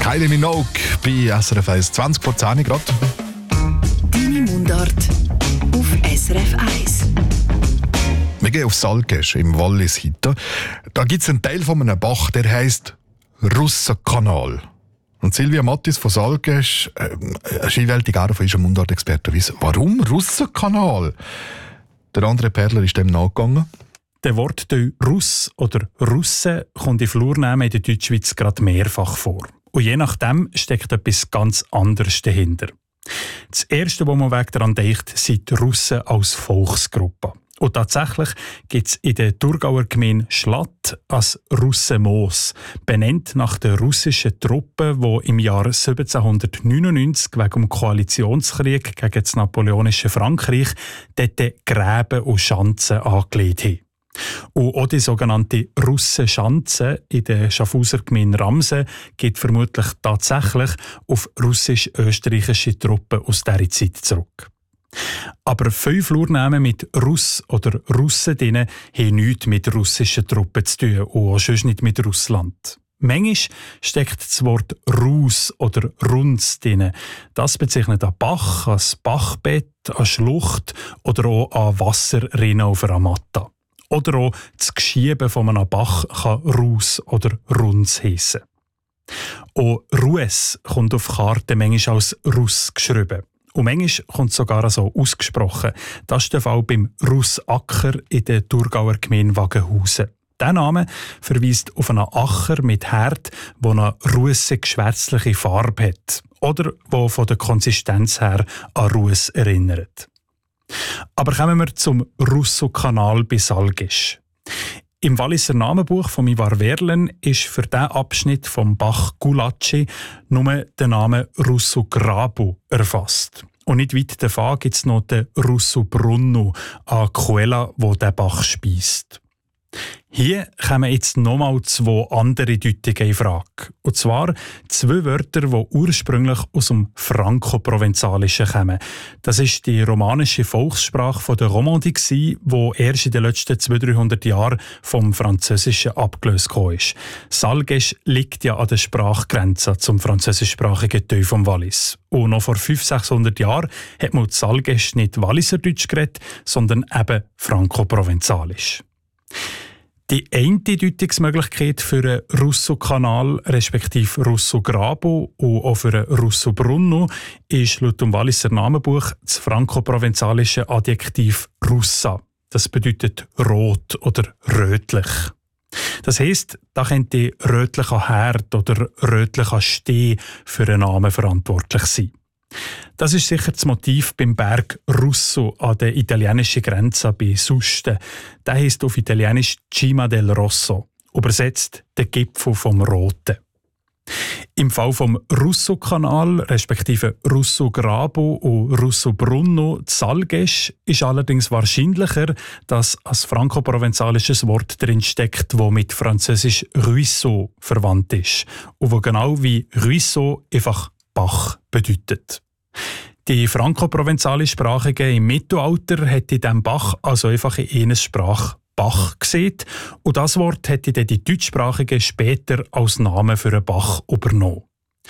Kylie Minogue bei SRF 1, 20 vor 10 Grad. Deine Mundart auf SRF 1. Wir gehen auf Salgesch im Wallis heute. Da gibt es einen Teil von einem Bach, der heisst Russenkanal. Und Silvia Mattis von Salgesch, Skiwelt, auch von unserem Mundartexperten, weiss, warum Russenkanal? Der andere Perler ist dem nachgegangen. Der Wortteil Russ oder Russe kommt in Flurnamen in der Deutschschweiz gerade mehrfach vor. Und je nachdem steckt etwas ganz anderes dahinter. Das Erste, was man daran denkt, sind die Russen als Volksgruppe. Und tatsächlich gibt es in der Thurgauer Gemeinde Schlatt als Russenmoos, benannt nach den russischen Truppen, die im Jahr 1799 wegen dem Koalitionskrieg gegen das napoleonische Frankreich dort Gräben und Schanzen angelegt haben. Und auch die sogenannte Russenschanze in der Schaffhauser Gemeinde Ramsen geht vermutlich tatsächlich auf russisch-österreichische Truppen aus dieser Zeit zurück. Aber 5 Flurnamen mit Russ oder Russen drin haben nichts mit russischen Truppen zu tun und auch sonst nicht mit Russland. Manchmal steckt das Wort Rus oder Runz drin. Das bezeichnet an Bach, an Bachbett, an Schlucht oder auch an Wasserrinnen auf einer Matta. Oder auch das Geschieben von einem Bach kann Rus oder Runz heissen. Auch Rues kommt auf Karten manchmal als Russ geschrieben. Und manchmal kommt es sogar so ausgesprochen. Das ist der Fall beim Russacker in der Thurgauer Gemeinde Wagenhausen. Dieser Name verweist auf einen Acker mit Herd, der eine russe-geschwärzliche Farbe hat. Oder der von der Konsistenz her an Russ erinnert. Aber kommen wir zum Russokanal bei Salgesch. Im Walliser Namenbuch von Ivar Verlen ist für diesen Abschnitt vom Bach Gulatschi nur der Name Russograbu erfasst. Und nicht weit davon gibt es noch den Russobrunnu an Quella, wo der Bach speist. Hier kommen jetzt nochmal 2 andere Deutungen in Frage. Und zwar 2 Wörter, die ursprünglich aus dem Franko-Provenzalischen kommen. Das ist die romanische Volkssprache der Romandie, die erst in den letzten 200-300 Jahren vom Französischen abgelöst ist. Salgesch liegt ja an der Sprachgrenze zum französischsprachigen Teil vom Wallis. Und noch vor 500-600 Jahren hat man Salgesch nicht Walliserdeutsch geredet, sondern eben Franko-Provenzalisch. Die eine Deutungsmöglichkeit für einen Russokanal respektive Russograbu und auch für einen Russobrunnu ist laut dem Walliser Namenbuch das franko-provenzalische Adjektiv Russa. Das bedeutet rot oder rötlich. Das heisst, da könnte rötlicher Herd oder rötlicher Steh für einen Namen verantwortlich sein. Das ist sicher das Motiv beim Berg Russo an der italienischen Grenze bei Suste. Der heisst auf Italienisch Cima del Rosso, übersetzt der Gipfel vom Roten. Im Fall vom Russokanal, respektive Russograbu und Russobrunnu Salgesch, ist allerdings wahrscheinlicher, dass ein franko-provenzalisches Wort drinsteckt, das mit französisch Ruisseau verwandt ist und wo genau wie Ruisseau einfach Bach bedeutet. Die franko-provenzalischsprachigen im Mittelalter hätte diesem Bach also einfach in einer Sprache Bach gesehen und das Wort hätte dann die deutschsprachigen später als Name für einen Bach übernommen.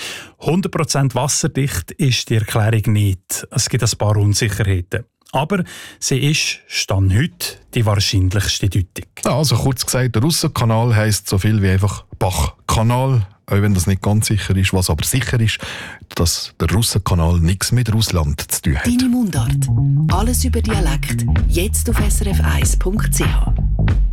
100% wasserdicht ist die Erklärung nicht. Es gibt ein paar Unsicherheiten. Aber sie ist, stand heute, die wahrscheinlichste Deutung. Also kurz gesagt, der Russenkanal heisst so viel wie einfach Bachkanal. Auch wenn das nicht ganz sicher ist. Was aber sicher ist, dass der Russenkanal nichts mit Russland zu tun hat. Deine Mundart. Alles über Dialekt. Jetzt auf srf1.ch.